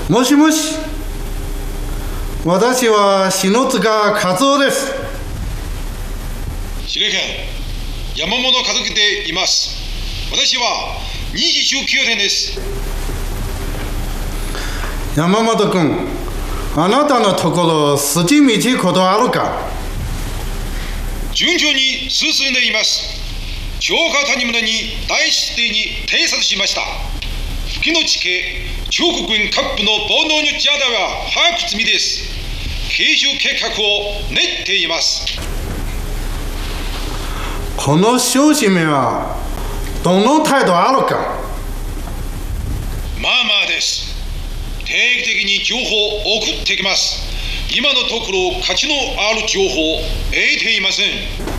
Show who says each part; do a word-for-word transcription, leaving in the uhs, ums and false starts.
Speaker 1: もしもし、私は篠塚和夫です。
Speaker 2: 司令官、山本和樹でいます。私は二次中級点です。
Speaker 1: 山本君、あなたのところ筋道ことあるか？
Speaker 2: 順調に進んでいます。長川谷村に大指定に偵察しました。付近の地形、中国軍各部の暴動にジャダは把握済みです。継承計画を練っています。
Speaker 1: この小姫はどの態度あるか？
Speaker 2: まあまあです。定期的に情報を送ってきます。今のところ価値のある情報を得ていません。